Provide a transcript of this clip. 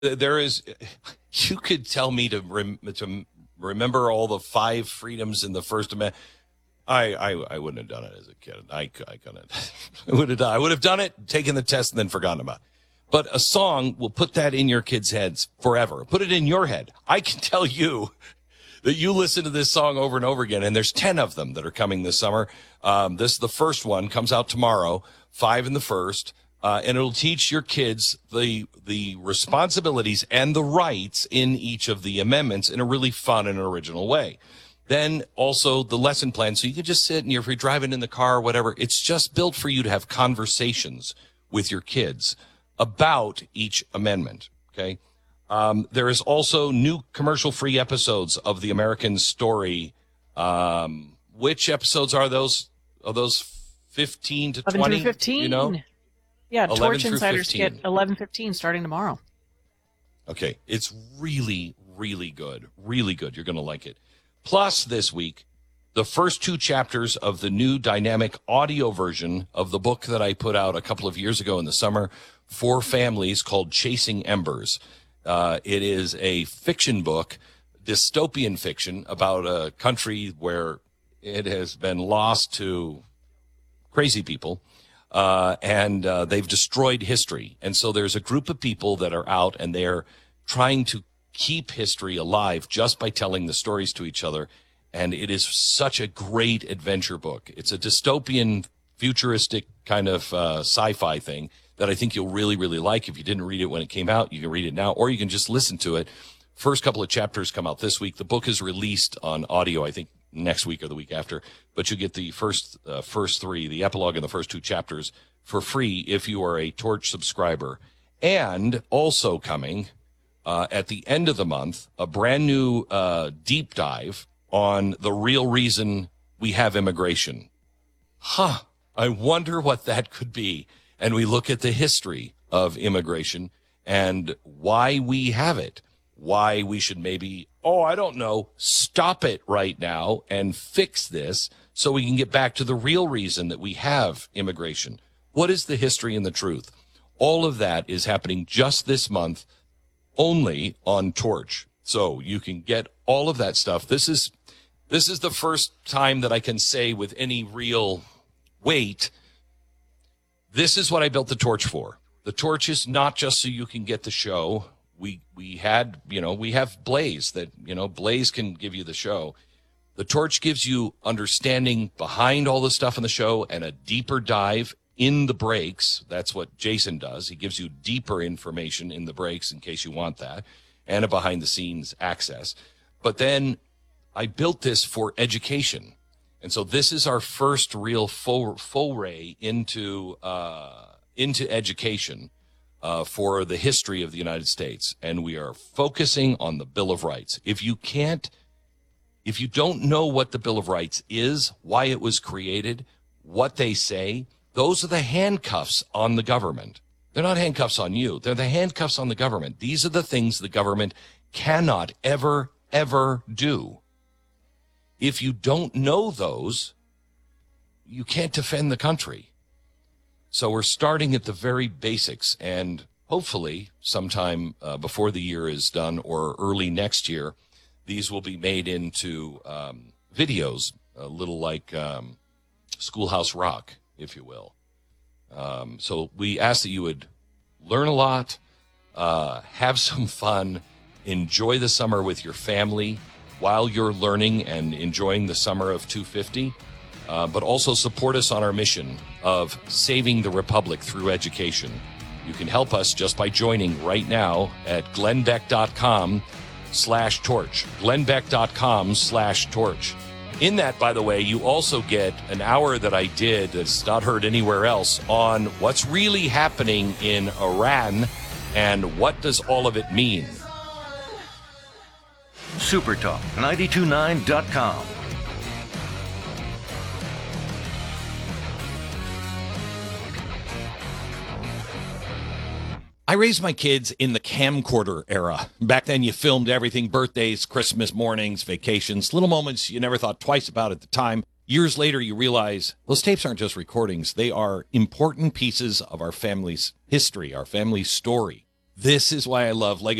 There is, you could tell me to remember all the 5 freedoms in the First Amendment. I wouldn't have done it as a kid. I couldn't. I would have done it, taken the test, and then forgotten about it. But a song will put that in your kids' heads forever. Put it in your head. I can tell you that you listen to this song over and over again, and there's 10 of them that are coming this summer. This is the first one, comes out tomorrow, 5 in the first, and it'll teach your kids the responsibilities and the rights in each of the amendments in a really fun and original way. Then also the lesson plan, so you can just sit and if you're driving in the car or whatever, it's just built for you to have conversations with your kids about each amendment, okay? There is also new commercial-free episodes of The American Story. Which episodes are those? Are those 15 to 20? 11 through 15. You know? Yeah, Torch Insiders get 11:15 starting tomorrow. Okay, it's really, really good. Really good. You're going to like it. Plus, this week, the first 2 chapters of the new dynamic audio version of the book that I put out a couple of years ago in the summer for families called Chasing Embers. It is a fiction book, dystopian fiction, about a country where it has been lost to crazy people, and they've destroyed history. And so there's a group of people that are out, and they're trying to keep history alive just by telling the stories to each other. And it is such a great adventure book. It's a dystopian, futuristic kind of sci-fi thing that I think you'll really, really like. If you didn't read it when it came out, you can read it now, or you can just listen to it. First couple of chapters come out this week. The book is released on audio, I think, next week or the week after. But you get the first 3, the epilogue and the first 2 chapters for free if you are a Torch subscriber. And also coming at the end of the month, a brand new deep dive on the real reason we have immigration. I wonder what that could be. And we look at the history of immigration and why we have it, why we should maybe, stop it right now and fix this so we can get back to the real reason that we have immigration. What is the history and the truth? All of that is happening just this month only on Torch. So you can get all of that stuff. This is the first time that I can say with any real weight, this is what I built the Torch for. The Torch is not just so you can get the show. We have Blaze that, Blaze can give you the show. The Torch gives you understanding behind all the stuff in the show and a deeper dive in the breaks. That's what Jason does. He gives you deeper information in the breaks in case you want that, and a behind-the-scenes access. But then I built this for education. And so this is our first real foray into education for the history of the United States. And we are focusing on the Bill of Rights. If you don't know what the Bill of Rights is, why it was created, what they say, those are the handcuffs on the government. They're not handcuffs on you. They're the handcuffs on the government. These are the things the government cannot ever, ever do. If you don't know those, you can't defend the country. So we're starting at the very basics, and hopefully sometime before the year is done or early next year, these will be made into videos, a little like Schoolhouse Rock, if you will. So we ask that you would learn a lot, have some fun, enjoy the summer with your family while you're learning and enjoying the summer of 250, but also support us on our mission of saving the Republic through education. You can help us just by joining right now at glennbeck.com/torch, glennbeck.com/torch. In that, by the way, you also get an hour that I did that's not heard anywhere else on what's really happening in Iran and what does all of it mean. Supertalk929.com. I raised my kids in the camcorder era. Back then, you filmed everything: birthdays, Christmas mornings, vacations, little moments you never thought twice about at the time. Years later, you realize those tapes aren't just recordings. They are important pieces of our family's history, our family's story. This is why I love Lego